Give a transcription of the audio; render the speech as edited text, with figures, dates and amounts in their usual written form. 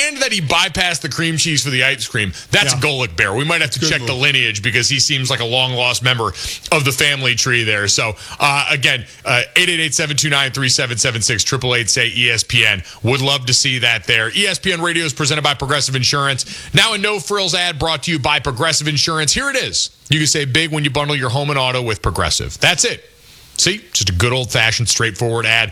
and that he bypassed the cream cheese for the ice cream. That's Golic Bear. We might have to check the lineage because he seems like a long-lost member of the family tree there. So, again, 888-729-3776, 888-SAY-ESPN. Would love to see that there. ESPN Radio is presented by Progressive Insurance. Now a no-frills ad brought to you by Progressive Insurance. Here it is. You can save big when you bundle your home and auto with Progressive. That's it. See, just a good old-fashioned, straightforward ad.